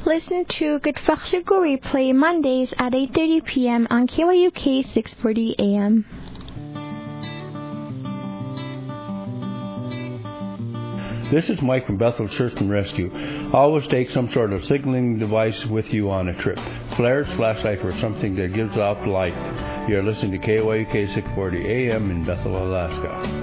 Listen to Good Go replay Mondays at 8:30 p.m. on KYUK 640 AM. This is Mike from Bethel Search and Rescue. Always take some sort of signaling device with you on a trip. Flares, flashlight, or something that gives off light. You're listening to KYUK 640 AM in Bethel, Alaska.